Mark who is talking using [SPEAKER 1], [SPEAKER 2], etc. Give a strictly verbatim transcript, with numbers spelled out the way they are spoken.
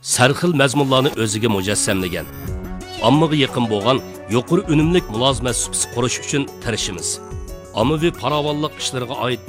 [SPEAKER 1] sarxil mazmunlarni o'ziga mujassamlagan. Ommaga yaqin bo'lgan yuqori unumlik mulozimat supsi qurish uchun tirishimiz. Ommaviy farovonlik ishlariga oid